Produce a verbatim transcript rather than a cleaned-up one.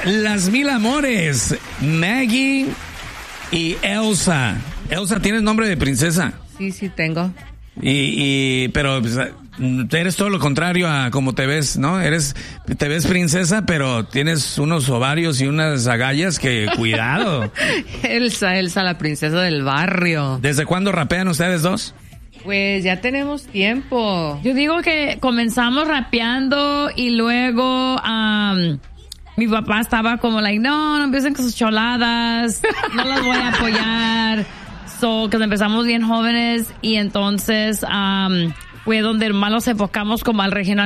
Las Mil Amores, Maggie y Elsa. Elsa, ¿tienes nombre de princesa? Sí, sí tengo. Y, y pero pues, eres todo lo contrario a como te ves, ¿no? Eres, te ves princesa, pero tienes unos ovarios y unas agallas que, cuidado. Elsa, Elsa, la princesa del barrio. ¿Desde cuándo rapean ustedes dos? Pues ya tenemos tiempo. Yo digo que comenzamos rapeando y luego um, mi papá estaba como like, no, no empiecen con sus choladas, no las voy a apoyar. So, que empezamos bien jóvenes y entonces um, fue donde más nos enfocamos como al regional